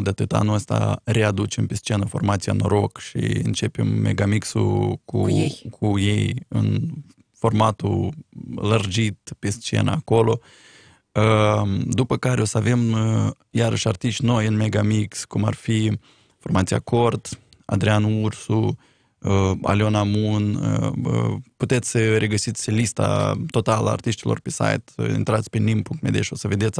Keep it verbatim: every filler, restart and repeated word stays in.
mult de atât, anul ăsta readucem pe scenă formația Noroc și începem megamixul cu, Cu ei. cu ei în formatul lărgit pe scenă acolo. După care o să avem iarăși artiști noi în megamix, cum ar fi formația Cort, Adrian Ursu, Aliona Mun. Puteți să regăsiți lista totală a artiștilor pe site, intrați pe nim punct m d și o să vedeți